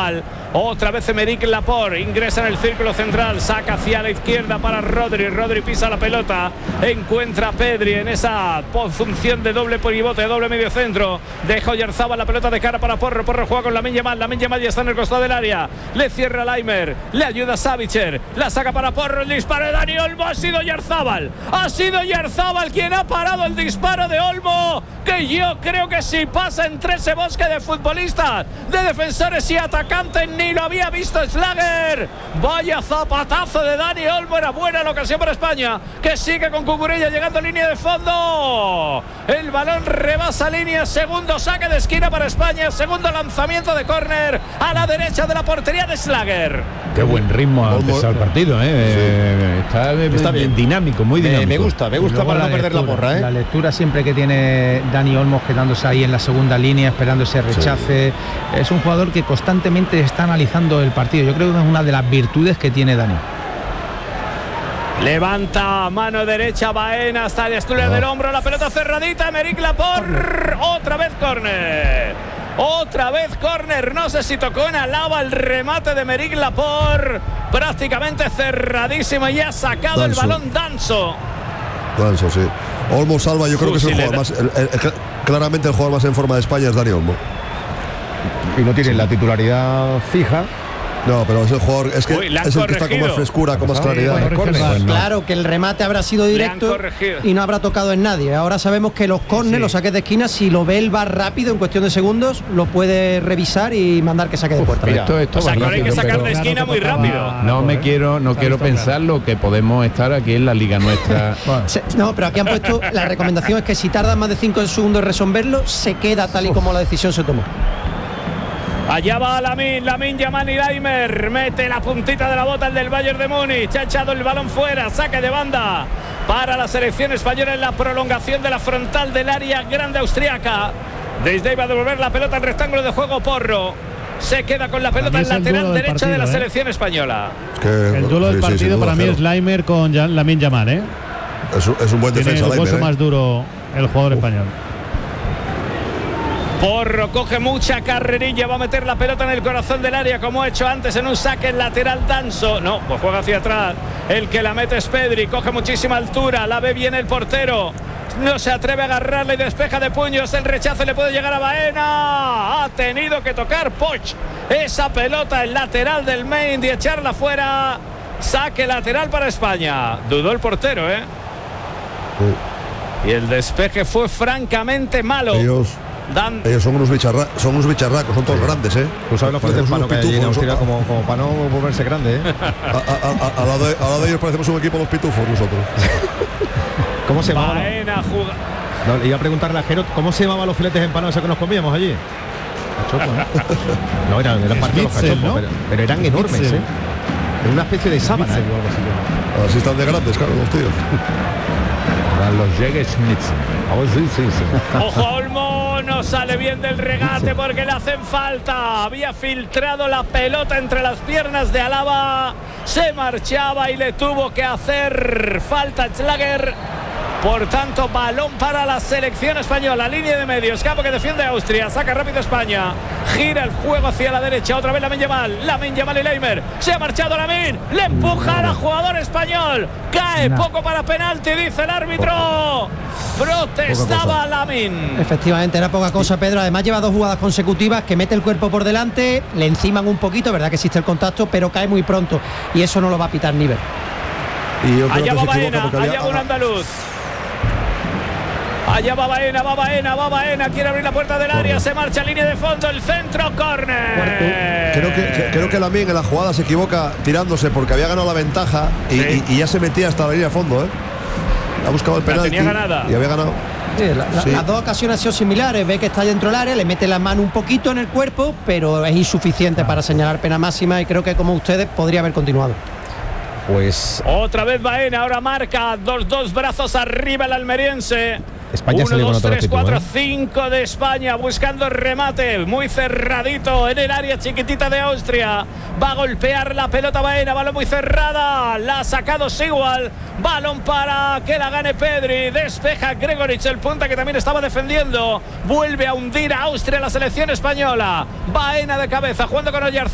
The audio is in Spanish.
Oyarzabal. Otra vez Aymeric Laporte ingresa en el círculo central, saca hacia la izquierda para Rodri. Rodri pisa la pelota, encuentra a Pedri en esa función de doble pivote, de doble medio centro. Deja Oyarzabal la pelota de cara para Porro. Porro juega con Lamine Yamal. Lamine Yamal ya está en el costado del área. Le cierra Laimer, le ayuda Savitzer, la saca para Porro. El disparo de Dani Olmo. Ha sido Oyarzabal. Ha sido Oyarzabal quien ha parado el disparo de Olmo, que yo creo que si pasa entre ese bosque de futbolistas, de defensores y atacantes, ni lo había visto Schlager. Vaya zapatazo de Dani Olmo. Era buena la ocasión para España, que sigue con Cucurella llegando a línea de fondo. El balón rebasa línea. Segundo saque de esquina para España. Segundo lanzamiento de córner a la derecha de la portería de Schlager. Qué buen ritmo ha empezado el partido, Está bien dinámico, muy dinámico. Me gusta para no perder la porra, La lectura siempre que tiene Dani Olmo, quedándose ahí en la segunda línea, esperando ese rechace. Sí. Es un jugador que constantemente está analizando el partido. Yo creo que es una de las virtudes que tiene Dani. Levanta mano derecha Baena hasta el estudio del hombro. La pelota cerradita. Aymeric Laporte. Otra vez córner. No sé si tocó en Alaba el remate de Aymeric Laporte. Prácticamente cerradísimo y ha sacado Danso. El balón Danso, sí. Olmo salva, yo creo que es el jugador más. Claramente el jugador más en forma de España es Dani Olmo. Y no tiene la titularidad fija. No, pero es el jugador, es que es el que está con más frescura, con más claridad. Claro que el remate habrá sido directo y no habrá tocado en nadie. Ahora sabemos que los córner, los saques de esquina, si lo ve el VAR rápido, en cuestión de segundos, lo puede revisar y mandar que saque de puerta. O sea, que ahora hay que sacar de esquina muy rápido. No quiero pensar lo que podemos estar aquí en la liga nuestra. No, pero aquí han puesto, la recomendación es que si tardan más de 5 segundos en resolverlo, se queda tal y como la decisión se tomó. Allá va Lamine Yamal y Laimer. Mete la puntita de la bota el del Bayern de Múnich. Ha echado el balón fuera. Saque de banda para la selección española en la prolongación de la frontal del área grande austriaca. Desde ahí va a devolver la pelota al rectángulo de juego Porro. Se queda con la pelota en lateral derecha de la selección española. El duelo del partido para mí es Laimer con Lamine Yamal, Es un buen defensa. Tiene el hueso más duro el jugador español. Porro coge mucha carrerilla, va a meter la pelota en el corazón del área como ha hecho antes en un saque lateral Danso. No, pues juega hacia atrás. El que la mete es Pedri, coge muchísima altura, la ve bien el portero. No se atreve a agarrarla y despeja de puños. El rechazo le puede llegar a Baena. Ha tenido que tocar Poch esa pelota, el lateral del Main, y echarla fuera. Saque lateral para España. Dudó el portero, Y el despeje fue francamente malo. Ellos son unos bicharracos, son todos grandes, Tú sabes lo fuerte del pano que hay allí en Austria, como para no volverse grande, Al lado de ellos parecemos un equipo de los pitufos nosotros. ¿Cómo se llamaban? No, le iba a preguntarle a Jero, ¿cómo se llamaban los filetes empanados que nos comíamos allí? Cachopo, ¿no? Eran parte de los cachopos, ¿no? pero eran enormes, Era una especie de sábana. Así están de grandes, claro, los tíos. Los Jägerschnitzel. Ojo, Olmo no sale bien del regate porque le hacen falta. Había filtrado la pelota entre las piernas de Alaba. Se marchaba y le tuvo que hacer falta Schlager. Por tanto, balón para la selección española. Línea de medios, campo que defiende Austria. Saca rápido España. Gira el juego hacia la derecha. Otra vez Lamine Yamal y Laimer. Se ha marchado Lamine. Le empuja al jugador español. Cae poco para penalti, dice el árbitro. Protestaba Lamine. Efectivamente, era poca cosa, Pedro. Además lleva 2 jugadas consecutivas que mete el cuerpo por delante. Le enciman un poquito, verdad que existe el contacto, pero cae muy pronto. Y eso no lo va a pitar Nivel. Allá va Baena, allá va un andaluz. Allá va Baena, quiere abrir la puerta del área, se marcha en línea de fondo, el centro, córner. Creo que Lamine en la jugada se equivoca tirándose porque había ganado la ventaja y ya se metía hasta la línea de fondo, Ha buscado el penalti y había ganado. Las dos ocasiones han sido similares, ve que está dentro del área, le mete la mano un poquito en el cuerpo, pero es insuficiente para señalar pena máxima y creo que como ustedes podría haber continuado. Pues otra vez Baena, ahora marca 2 brazos arriba el almeriense. España 1, 2, 3, 4, 5 de España buscando el remate muy cerradito en el área chiquitita de Austria. Va a golpear la pelota Baena, balón muy cerrada, la ha sacado Sigwald, balón para que la gane Pedri, despeja Gregoritsch, el punta que también estaba defendiendo, vuelve a hundir a Austria la selección española. Baena de cabeza jugando con Oyarzabal.